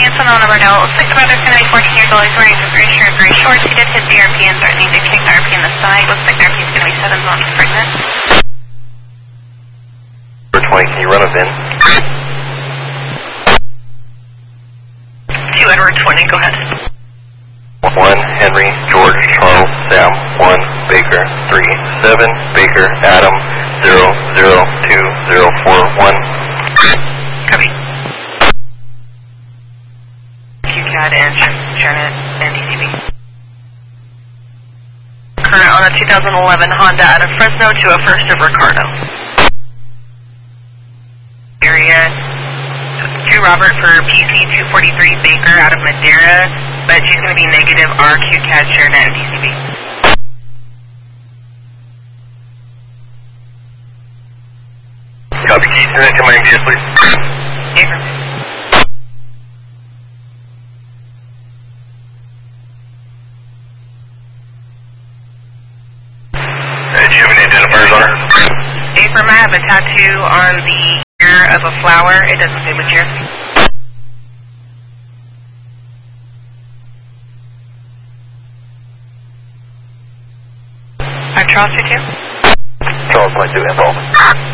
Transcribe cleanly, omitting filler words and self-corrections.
Sentinel number no. Looks like the brother's going to be 14 years old. He's wearing some gray shirt, gray shorts. He did hit the RP and threatening to kick the RP in the side. Looks like the RP is going to be 7 months pregnant. Number 20, can you run a VIN? 2 Edward 20, go ahead. 1 Henry, George, Charles, Sam, 1 Baker, 3 7 Baker, Adam, 002041. Copy. QCAD and Janet and DCB. Current on a 2011 Honda out of Fresno to a First of Ricardo. Area 2 Robert for PC 243 Baker out of Madera, but she's going to be negative RQCAD, Janet and DCB. Copy, can you send that to my MGS, please? Affirm. Do you have any identifiers on her? Affirm, I have a tattoo on the ear of a flower. It doesn't say which ear. Charles, 2-2? Charles, 22, involved.